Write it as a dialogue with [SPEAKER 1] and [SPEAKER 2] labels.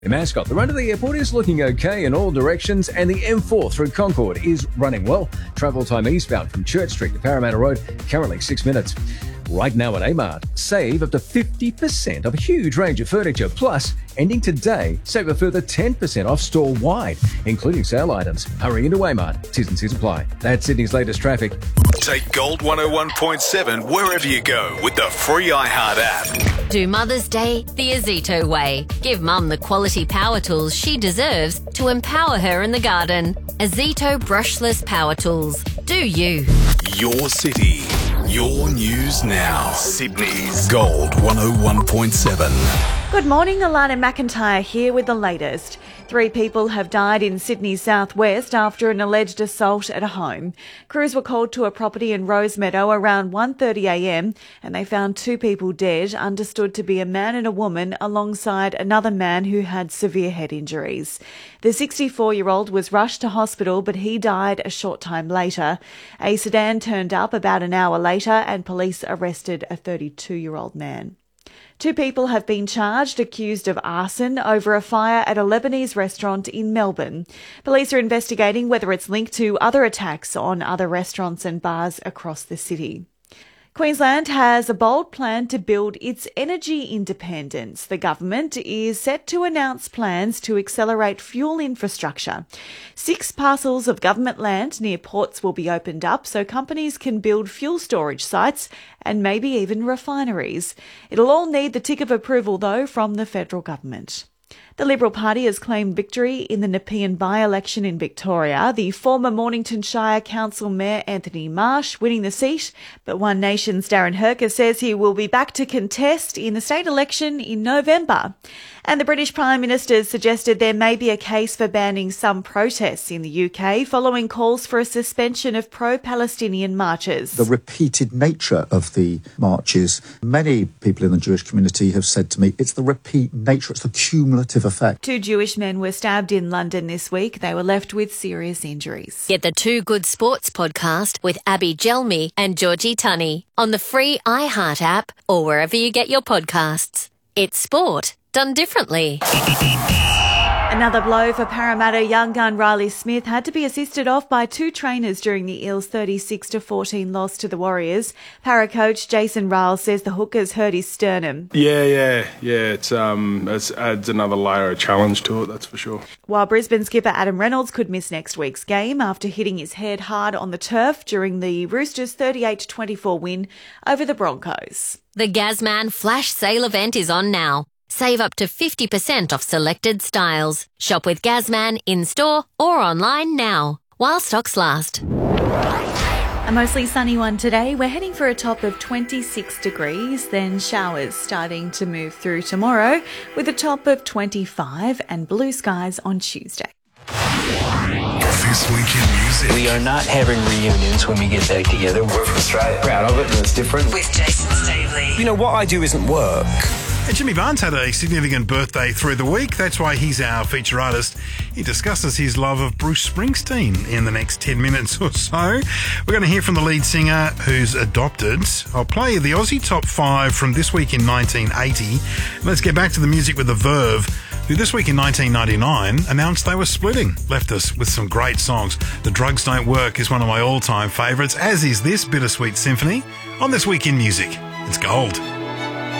[SPEAKER 1] The Mascot, the run to the airport is looking okay in all directions, and the M4 through Concord is running well. Travel time eastbound from Church Street to Parramatta Road, currently 6 minutes. Right now at Amart, save up to 50% of a huge range of furniture. Plus, ending today, save a further 10% off store-wide, including sale items. Hurry into Amart. T's and C's apply. That's Sydney's latest traffic.
[SPEAKER 2] Take Gold 101.7 wherever you go with the free iHeart app.
[SPEAKER 3] Do Mother's Day the Azito way. Give Mum the quality power tools she deserves to empower her in the garden. Azito brushless power tools. Do you?
[SPEAKER 2] Your city. Your news now. Sydney's Gold 101.7.
[SPEAKER 4] Good morning, Alana McIntyre here with the latest. 3 people have died in Sydney's southwest after an alleged assault at a home. Crews were called to a property in Rosemeadow around 1:30am and they found 2 people dead, understood to be a man and a woman, alongside another man who had severe head injuries. The 64-year-old was rushed to hospital, but he died a short time later. A sedan turned up about an hour later and police arrested a 32-year-old man. 2 people have been charged, accused of arson over a fire at a Lebanese restaurant in Melbourne. Police are investigating whether it's linked to other attacks on other restaurants and bars across the city. Queensland has a bold plan to build its energy independence. The government is set to announce plans to accelerate fuel infrastructure. 6 parcels of government land near ports will be opened up so companies can build fuel storage sites and maybe even refineries. It'll all need the tick of approval, though, from the federal government. The Liberal Party has claimed victory in the Nepean by-election in Victoria, the former Mornington Shire Council Mayor Anthony Marsh winning the seat, but One Nation's Darren Herker says he will be back to contest in the state election in November. And the British Prime Minister suggested there may be a case for banning some protests in the UK following calls for a suspension of pro-Palestinian marches.
[SPEAKER 5] The repeated nature of the marches, many people in the Jewish community have said to me, it's the repeat nature, it's the cumulative effect.
[SPEAKER 4] 2 Jewish men were stabbed in London this week. They were left with serious injuries.
[SPEAKER 3] Get the Two Good Sports podcast with Abby Gelmi and Georgie Tunney on the free iHeart app or wherever you get your podcasts. It's sport done differently.
[SPEAKER 4] Another blow for Parramatta young gun Riley Smith had to be assisted off by 2 trainers during the Eels' 36-14 loss to the Warriors. Para coach Jason Ryle says the hookers hurt his sternum.
[SPEAKER 6] Yeah. It adds another layer of challenge to it, that's for sure.
[SPEAKER 4] While Brisbane skipper Adam Reynolds could miss next week's game after hitting his head hard on the turf during the Roosters' 38-24 win over the Broncos.
[SPEAKER 3] The Gazman Flash Sale event is on now. Save up to 50% off selected styles. Shop with Gazman in-store or online now, while stocks last.
[SPEAKER 4] A mostly sunny one today. We're heading for a top of 26 degrees, then showers starting to move through tomorrow with a top of 25 and blue skies on Tuesday.
[SPEAKER 2] This Week in Music.
[SPEAKER 7] We are not having reunions when we get back together. We're from Australia. Proud of it, and it's different.
[SPEAKER 8] With Jason Stavely.
[SPEAKER 7] You know, what I do isn't work.
[SPEAKER 9] Jimmy Barnes had a significant birthday through the week. That's why he's our feature artist. He discusses his love of Bruce Springsteen in the next 10 minutes or so. We're going to hear from the lead singer who's adopted. I'll play the Aussie Top 5 from This Week in 1980. Let's get back to the music with the Verve, who this week in 1999 announced they were splitting. Left us with some great songs. The Drugs Don't Work is one of my all-time favourites, as is this Bittersweet Symphony. On This Week in Music, it's Gold.